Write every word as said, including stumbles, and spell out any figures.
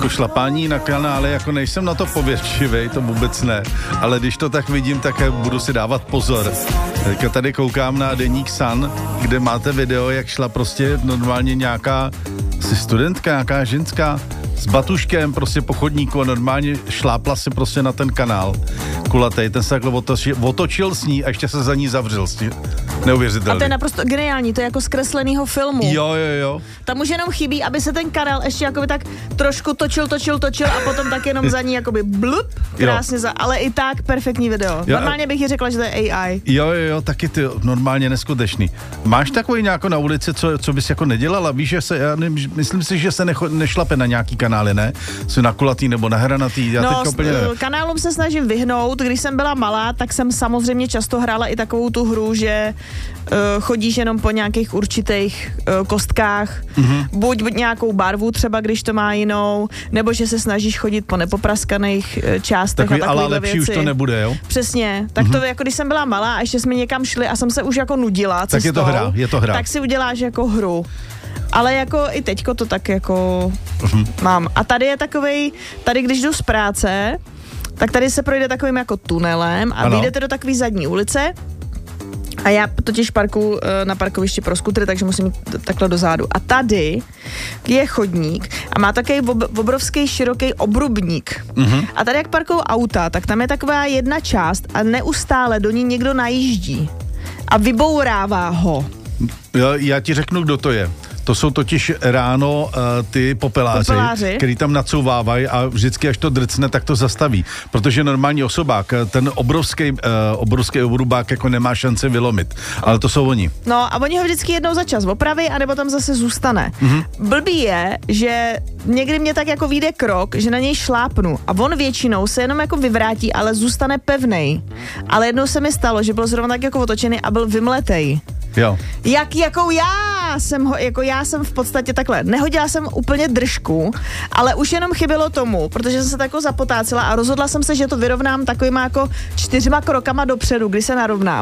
Jako šlapání na kanále, jako nejsem na to pověřčivej, to vůbec ne, ale když to tak vidím, tak budu si dávat pozor. Teďka tady koukám na deník Sun, kde máte video, jak šla prostě normálně nějaká si studentka, nějaká ženská s batuškem prostě po chodníku a normálně šlápla si prostě na ten kanál kulatej, ten se takhle otočil, otočil s ní a ještě se za ní zavřel. Neuvěřitelný. A to je naprosto geniální, to je jako z kreslenýho filmu. Jo, jo, jo. Tam už jenom chybí, aby se ten kanál ještě jakoby tak trošku točil, točil, točil a potom tak jenom za ní jakoby blup, krásně za, ale i tak perfektní video. Jo, normálně bych ji řekla, že to je A I. Jo, jo, jo, taky ty normálně neskutečný. Máš takový nějakou na ulici, co, co bys jako nedělala? Víš, že se, já nevím, myslím si, že se necho, nešlape na nějaký kanály, ne? Jsou na kulatý nebo na hranatý, já no, teďka úplně ne. Kanálům se snažím vyhnout, když jsem byla malá, tak jsem samozřejmě často hrála i takovou tu hru, že uh, chodíš jenom po nějakých určitých uh, kostkách, mm-hmm. buď, buď nějakou barvu třeba, když to má jinou, nebo že se snažíš chodit po nepopraskaných uh, částech takový, a takovýhle ale lepší věci. už to nebude, jo? Přesně, tak mm-hmm. to jako když jsem byla malá a ještě jsme někam šli a jsem se už jako nudila cestou, tak je to hra, je to hra. Tak si uděláš jako hru. Ale jako i teďko to tak jako uh-huh. mám. A tady je takovej, tady když jdu z práce, tak tady se projde takovým jako tunelem a vyjdete do takové zadní ulice a já totiž parkuju na parkovišti pro skutry, takže musím jít takhle dozadu. A tady je chodník a má takový obrovský široký obrubník. Uh-huh. A tady jak parkuju auta, tak tam je taková jedna část a neustále do ní někdo najíždí a vybourává ho. Já, já ti řeknu, kdo to je. To jsou totiž ráno uh, ty popeláři, popeláři, který tam nacouvávají a vždycky, až to drcne, tak to zastaví. Protože normální osobák, ten obrovský, uh, obrovský obrubák jako nemá šance vylomit. Ale to jsou oni. No a oni ho vždycky jednou za čas opraví, anebo tam zase zůstane. Mm-hmm. Blbý je, že někdy mě tak jako vyjde krok, že na něj šlápnu a on většinou se jenom jako vyvrátí, ale zůstane pevnej. Ale jednou se mi stalo, že byl zrovna tak jako otočený a byl vymletej. Jo. Jak jako já jsem ho, jako já jsem v podstatě takhle, nehodila jsem úplně držku, ale už jenom chybělo tomu, protože jsem se tako zapotácela a rozhodla jsem se, že to vyrovnám takovýma jako čtyřma krokama dopředu, kdy se narovnám.